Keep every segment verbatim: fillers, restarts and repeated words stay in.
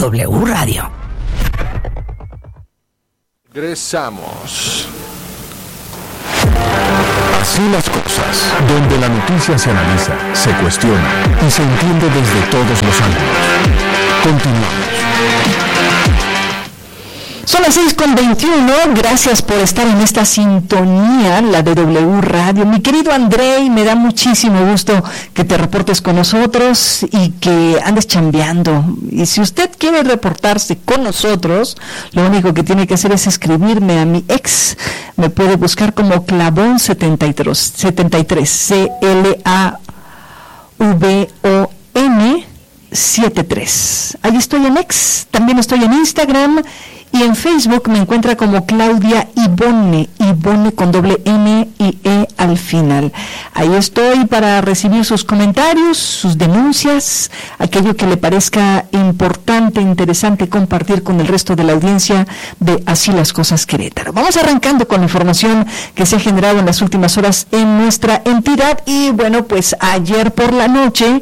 W Radio. Regresamos. Así las cosas, donde la noticia se analiza, se cuestiona y se entiende desde todos los ángulos. Continuamos. Son las seis con veintiuno, gracias por estar en esta sintonía, la de W Radio. Mi querido Andrei, me da muchísimo gusto que te reportes con nosotros y que andes chambeando. Y si usted quiere reportarse con nosotros, lo único que tiene que hacer es escribirme a mi ex. Me puede buscar como Clavón setenta y tres, C L A V O N setenta y tres. Ahí estoy en ex, también estoy en Instagram. Y en Facebook me encuentra como Claudia Ivonne, Ivonne con doble N y E al final. Ahí estoy para recibir sus comentarios, sus denuncias, aquello que le parezca importante, interesante compartir con el resto de la audiencia de Así las Cosas Querétaro. Vamos arrancando con la información que se ha generado en las últimas horas en nuestra entidad. Y bueno, pues ayer por la noche,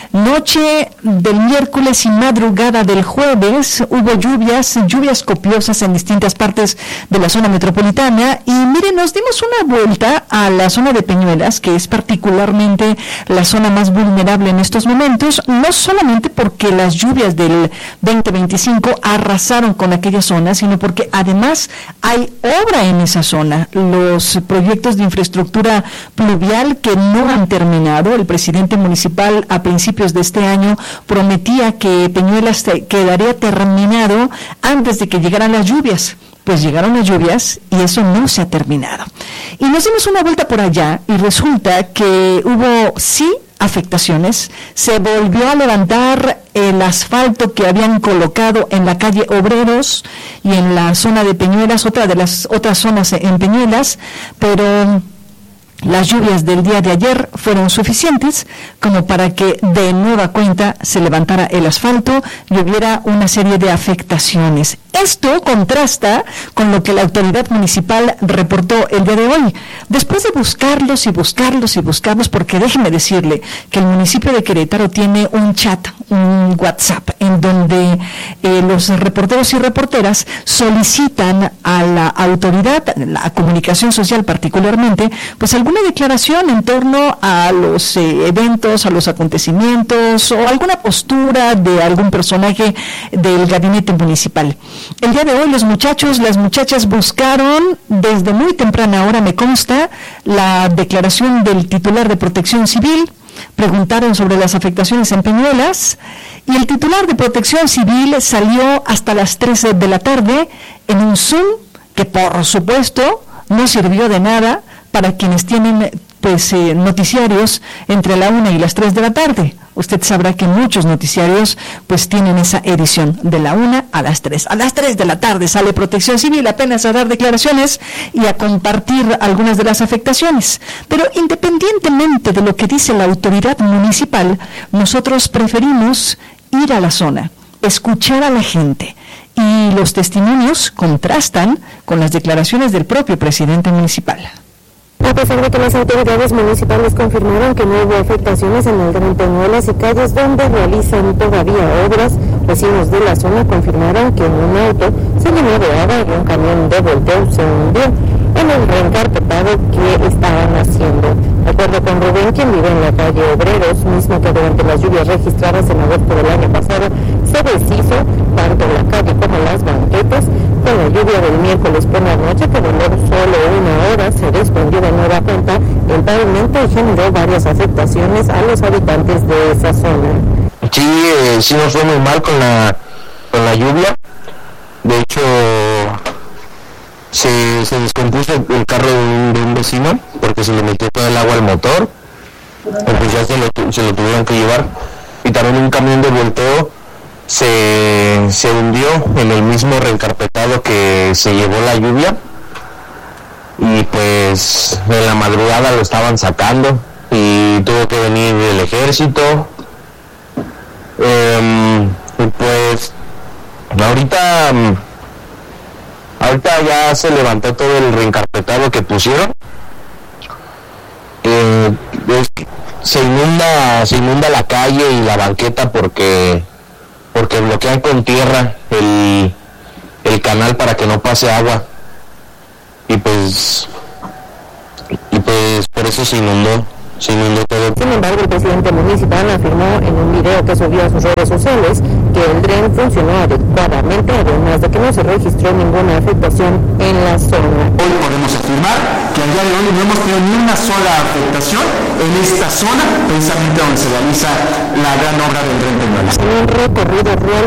noche del miércoles y madrugada del jueves, hubo lluvias, lluvias copiosas en distintas partes de la zona metropolitana. Y miren, nos dimos una vuelta a la zona de Peñuelas, que es particularmente la zona más vulnerable en estos momentos, no solamente porque las lluvias del veinte veinticinco arrasaron con aquella zona, sino porque además hay obra en esa zona. Los proyectos de infraestructura pluvial que no han terminado. El presidente municipal a principios de este año prometía que Peñuelas te quedaría terminado antes de que llegaran las lluvias. Pues llegaron las lluvias y eso no se ha terminado. Y nos dimos una vuelta por allá y resulta que hubo, sí, afectaciones. Se volvió a levantar el asfalto que habían colocado en la calle Obreros y en la zona de Peñuelas, otra de las otras zonas en Peñuelas, pero las lluvias del día de ayer fueron suficientes como para que de nueva cuenta se levantara el asfalto y hubiera una serie de afectaciones. Esto contrasta con lo que la autoridad municipal reportó el día de hoy. Después de buscarlos y buscarlos y buscarlos, porque déjeme decirle que el municipio de Querétaro tiene un chat, un WhatsApp, en donde eh, los reporteros y reporteras solicitan a la autoridad, la comunicación social particularmente, pues algún una declaración en torno a los eh, eventos, a los acontecimientos o alguna postura de algún personaje del gabinete municipal. El día de hoy los muchachos, las muchachas buscaron desde muy temprana hora, me consta, la declaración del titular de Protección Civil, preguntaron sobre las afectaciones en Peñuelas y el titular de Protección Civil salió hasta las tres de la tarde en un Zoom que por supuesto no sirvió de nada para quienes tienen pues eh, noticiarios entre la una y las tres de la tarde. Usted sabrá que muchos noticiarios pues tienen esa edición de la una a las tres. A las tres de la tarde sale Protección Civil apenas a dar declaraciones y a compartir algunas de las afectaciones. Pero independientemente de lo que dice la autoridad municipal, nosotros preferimos ir a la zona, escuchar a la gente. Y los testimonios contrastan con las declaraciones del propio presidente municipal. A pesar de que las autoridades municipales confirmaron que no hubo afectaciones en el Gran Peñuelas y calles donde realizan todavía obras, vecinos de la zona confirmaron que un auto se llenó de agua y un camión de volteo se hundió en el reencarpetado que estaban haciendo. De acuerdo con Rubén, quien vive en la calle Obreros, mismo que durante las lluvias registradas en agosto del año pasado se deshizo tanto la calle como las banquetas, con la lluvia del miércoles por la noche que duró solo una hora se desprendió de nueva cuenta el pavimento y generó varias afectaciones a los habitantes de esa zona. Sí, eh, sí nos fue muy mal con la con la lluvia. De hecho, se, se descompuso el carro de un, de un vecino porque se le metió todo el agua al motor, pues ya se lo, se lo tuvieron que llevar. Y también un camión de volteo se, se hundió en el mismo reencarpetado que se llevó la lluvia, y pues en la madrugada lo estaban sacando y tuvo que venir el ejército. Eh, y pues ahorita ahorita ya se levantó todo el reencarpetado que pusieron. Eh, es, se inunda se inunda la calle y la banqueta porque porque bloquean con tierra el, el canal para que no pase agua, y pues y pues por eso se inundó. Sin embargo, el presidente municipal afirmó en un video que subió a sus redes sociales que el dren funcionó adecuadamente, además de que no se registró ninguna afectación en la zona. Hoy podemos afirmar que al día de hoy no hemos tenido ni una sola afectación en esta zona, precisamente donde se realiza la gran obra del Dren Peñuelas. En un recorrido real